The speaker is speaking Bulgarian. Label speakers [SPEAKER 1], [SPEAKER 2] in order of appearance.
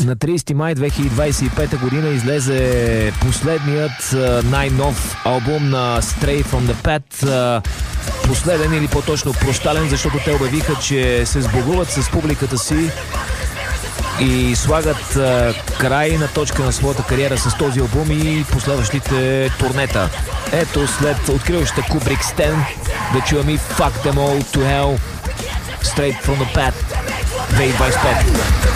[SPEAKER 1] На 30 май 2025 година излезе последният най-нов албум на Stray from the Pad. Последен или по-точно прощален, защото те обявиха, че се сбогуват с публиката си и слагат край на точка на своята кариера с този албум и последващите турнета. Ето, след откриващата Kubrick Stan, да чуваме и Fuck Them All to Hell, Straight from the Pad 2025.